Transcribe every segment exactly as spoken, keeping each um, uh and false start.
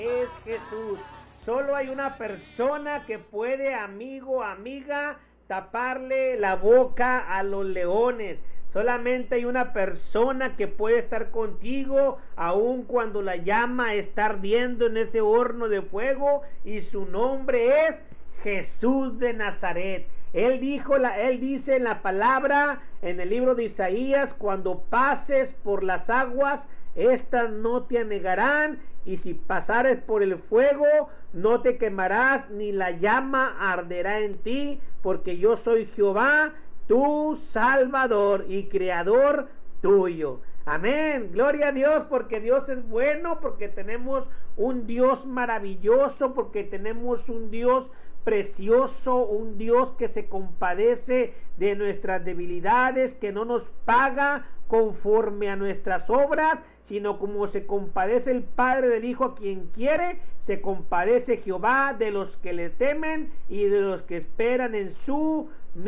es Jesús. Solo hay una persona que puede, amigo, amiga, taparle la boca a los leones. Solamente hay una persona que puede estar contigo aun cuando la llama está ardiendo en ese horno de fuego, y su nombre es Jesús de Nazaret. Él dijo, la, él dice en la palabra, en el libro de Isaías: cuando pases por las aguas, estas no te anegarán, y si pasares por el fuego, no te quemarás, ni la llama arderá en ti, porque yo soy Jehová, tu Salvador y Creador tuyo. Amén, gloria a Dios, porque Dios es bueno, porque tenemos un Dios maravilloso, porque tenemos un Dios precioso, un Dios que se compadece de nuestras debilidades, que no nos paga conforme a nuestras obras, sino como se compadece el Padre del Hijo a quien quiere, se compadece Jehová de los que le temen y de los que esperan en su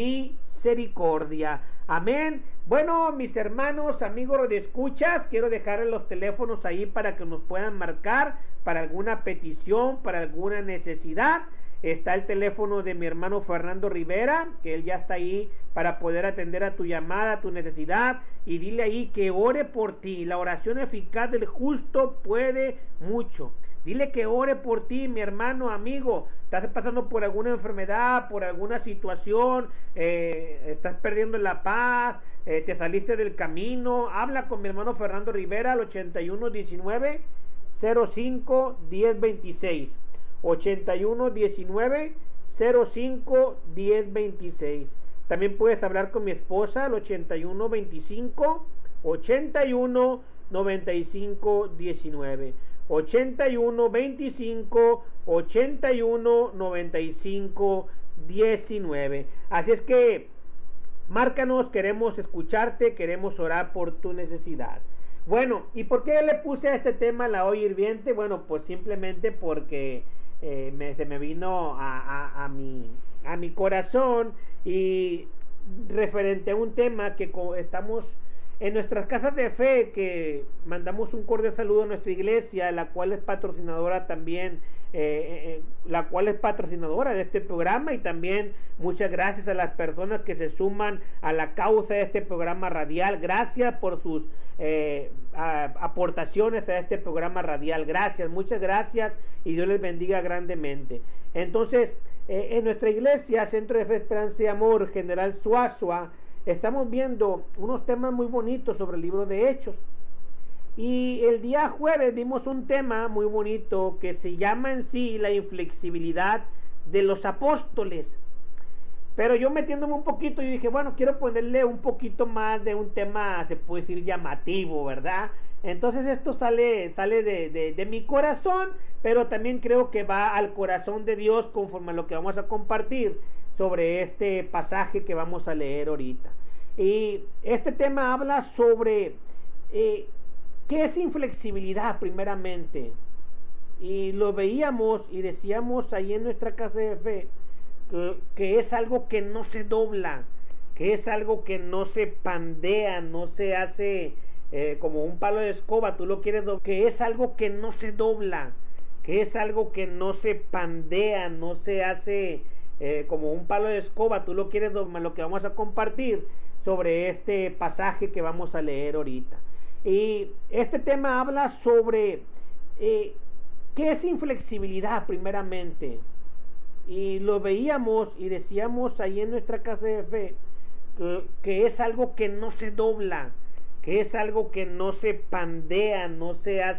misericordia. Amén. Bueno, mis hermanos, amigos de escuchas, quiero dejarles los teléfonos ahí para que nos puedan marcar para alguna petición, para alguna necesidad. Está el teléfono de mi hermano Fernando Rivera, que él ya está ahí para poder atender a tu llamada, a tu necesidad, y dile ahí que ore por ti. La oración eficaz del justo puede mucho. Dile que ore por ti, mi hermano, amigo. Estás pasando por alguna enfermedad, por alguna situación, eh, estás perdiendo la paz, eh, te saliste del camino. Habla con mi hermano Fernando Rivera al ochenta y uno diecinueve cero cinco diez veintiséis. ochenta y uno diecinueve cero cinco diez veintiséis. También puedes hablar con mi esposa al ochenta y uno veinticinco ochenta y uno noventa y cinco diecinueve. ochenta y uno veinticinco ochenta y uno noventa y cinco diecinueve. Así es que márcanos, queremos escucharte, queremos orar por tu necesidad. Bueno, ¿y por qué le puse a este tema la olla hirviente? Bueno, pues simplemente porque Eh, me, se me vino a, a, a, mi, a mi corazón, y referente a un tema que estamos en nuestras casas de fe, que mandamos un cordial saludo a nuestra iglesia, la cual es patrocinadora también, eh, eh, la cual es patrocinadora de este programa, y también muchas gracias a las personas que se suman a la causa de este programa radial. Gracias por sus eh, a, aportaciones a este programa radial. Gracias, muchas gracias, y Dios les bendiga grandemente. Entonces, eh, en nuestra iglesia, Centro de Fe, Esperanza y Amor, General Suazua, estamos viendo unos temas muy bonitos sobre el libro de Hechos. Y el día jueves vimos un tema muy bonito que se llama en sí la inflexibilidad de los apóstoles. Pero yo metiéndome un poquito, yo dije, bueno, quiero ponerle un poquito más de un tema, se puede decir, llamativo, ¿verdad? Entonces esto sale, sale de, de, de mi corazón, pero también creo que va al corazón de Dios conforme a lo que vamos a compartir sobre este pasaje que vamos a leer ahorita. Y este tema habla sobre eh, qué es inflexibilidad primeramente. Y lo veíamos y decíamos ahí en nuestra casa de fe, que, que es algo que no se dobla, que es algo que no se pandea, no se hace eh, como un palo de escoba, tú lo quieres doblar, que es algo que no se dobla, que es algo que no se pandea, no se hace Eh, como un palo de escoba, tú lo quieres domar, lo que vamos a compartir sobre este pasaje que vamos a leer ahorita. Y este tema habla sobre eh, qué es inflexibilidad primeramente. Y lo veíamos y decíamos ahí en nuestra casa de fe, que, que es algo que no se dobla, que es algo que no se pandea, no se hace